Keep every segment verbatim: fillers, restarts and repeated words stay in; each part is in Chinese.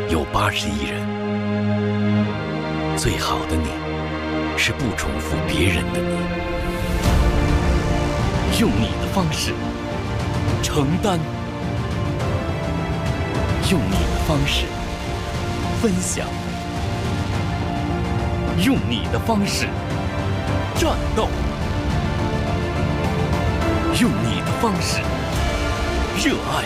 有八十亿人。最好的你，是不重复别人的你。用你的方式承担，用你的方式分享，用你的方式战斗，用你的方式热爱，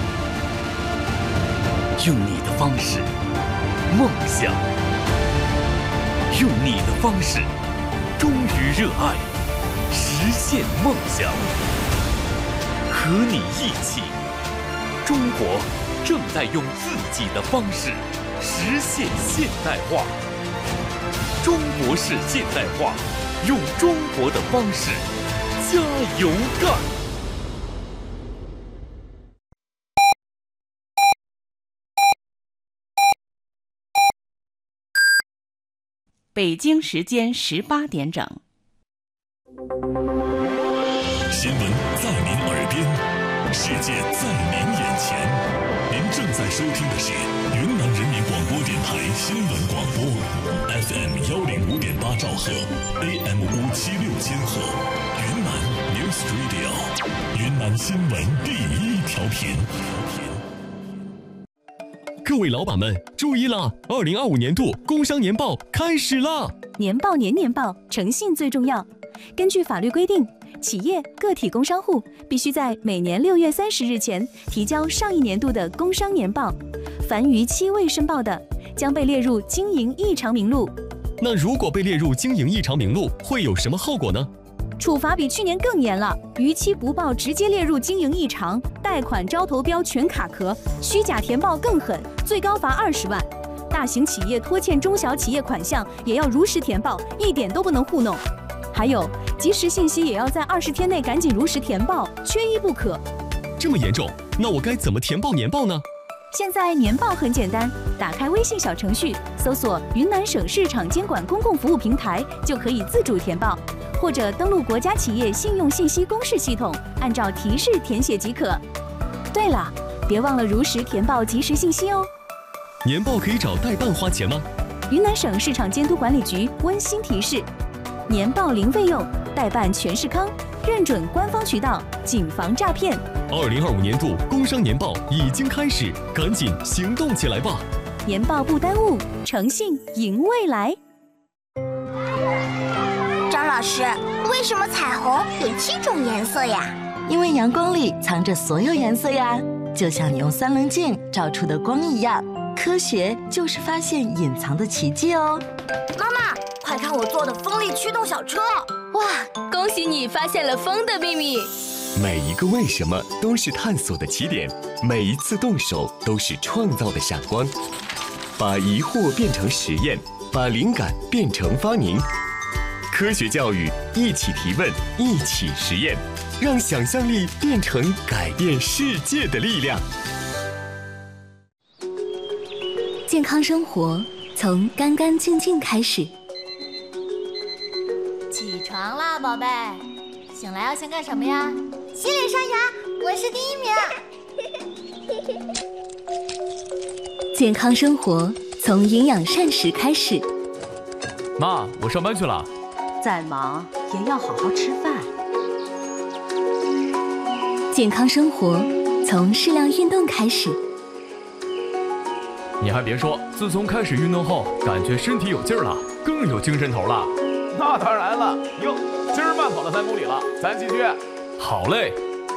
用你的方式梦想，用你的方式忠于热爱，实现梦想。和你一起，中国正在用自己的方式实现现代化。中国式现代化，用中国的方式加油干！ 北京时间十八点整。 新闻在您耳边，世界在您眼前。您正在收听的是云南人民广播电台新闻广播 ，F M 幺零五点八兆赫 ，A M 五七六千赫，云南 News Radio， 云南新闻第一调频。 各位老板们注意了，二零二五年度工商年报开始啦！ 年报年年报，诚信最重要。根据法律规定，企业、个体工商户必须在每年六月三十日前提交上一年度的工商年报，凡逾期未申报的，将被列入经营异常名录。 那如果被列入经营异常名录，会有什么后果呢？ 处罚比去年更严了，逾期不报直接列入经营异常，贷款招投标全卡壳，虚假填报更狠，最高罚二十万。大型企业拖欠中小企业款项也要如实填报，一点都不能糊弄。还有，及时信息也要在二十天内赶紧如实填报，缺一不可。 这么严重，那我该怎么填报年报呢？ 现在年报很简单，打开微信小程序，搜索云南省市场监管公共服务平台，就可以自主填报，或者登录国家企业信用信息公示系统，按照提示填写即可。对了，别忘了如实填报及时信息哦。 年报可以找代办花钱吗？ 云南省市场监督管理局温馨提示：年报零费用，代办全是康，认准官方渠道，谨防诈骗。 二零二五年度工商年报已经开始，赶紧行动起来吧！ 年报不耽误，诚信赢未来。 张老师，为什么彩虹有七种颜色呀？ 因为阳光里藏着所有颜色呀，就像你用三棱镜照出的光一样。科学就是发现隐藏的奇迹哦！ 妈妈，快看我做的风力驱动小车！ 哇，恭喜你发现了风的秘密！ 每一个为什么都是探索的起点，每一次动手都是创造的闪光。把疑惑变成实验，把灵感变成发明。科学教育，一起提问，一起实验，让想象力变成改变世界的力量。 健康生活从干干净净开始。 起床啦，宝贝！醒来要先干什么呀？ 洗脸刷牙，我是第一名。 健康生活从营养膳食开始。 妈，我上班去了。 再忙也要好好吃饭。 健康生活从适量运动开始。 你还别说，自从开始运动后，感觉身体有劲儿了，更有精神头了。 那当然了，哟，今儿慢跑了三公里了，咱继续。 好嘞。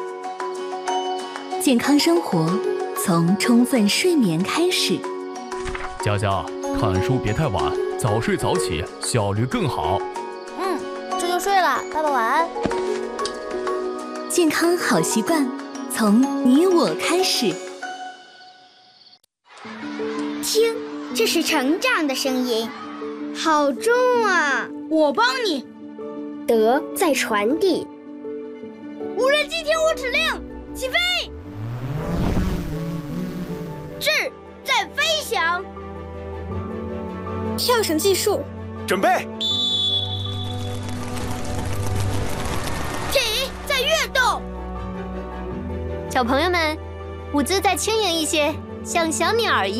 健康生活从充分睡眠开始。 佳佳，看书别太晚，早睡早起，效率更好。 嗯，这就睡了，爸爸晚安。 健康好习惯从你我开始。 听，这是成长的声音，好重啊！ 我帮你。 德在传递。 无人机听我指令，起飞！智在飞翔。 跳绳技术， 准备。 体在跃动。 小朋友们，舞姿再轻盈一些，像小鸟一样。